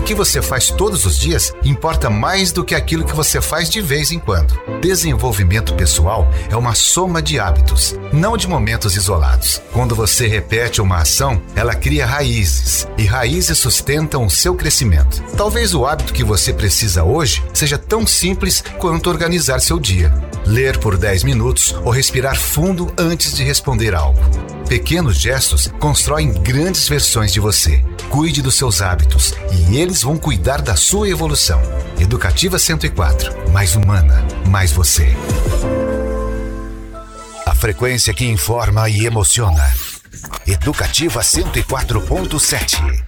que você faz todos os dias importa mais do que aquilo que você faz de vez em quando. Desenvolvimento pessoal é uma soma de hábitos, não de momentos isolados. Quando você repete uma ação, ela cria raízes, e raízes sustentam o seu crescimento. Talvez o hábito que você precisa hoje seja tão simples quanto organizar seu dia. Ler por 10 minutos ou respirar fundo antes de responder algo. Pequenos gestos constroem grandes versões de você. Cuide dos seus hábitos e eles vão cuidar da sua evolução. Educativa 104. Mais humana, mais você. A frequência que informa e emociona. Educativa 104.7.